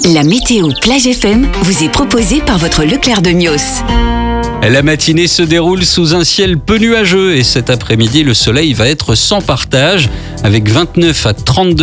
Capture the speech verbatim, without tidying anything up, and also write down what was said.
La météo Plage F M vous est proposée par votre Leclerc de Mios. La matinée se déroule sous un ciel peu nuageux et cet après-midi, le soleil va être sans partage avec vingt-neuf à trente degrés.